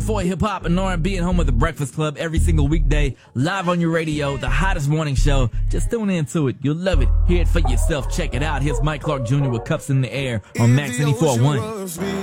for hip hop and R&B and home of the Breakfast Club every single weekday, live on your radio, the hottest morning show. Just tune into it. You'll love it. Hear it for yourself. Check it out. Here's Mike Clark Jr. with Cups in the Air on Max 94.1.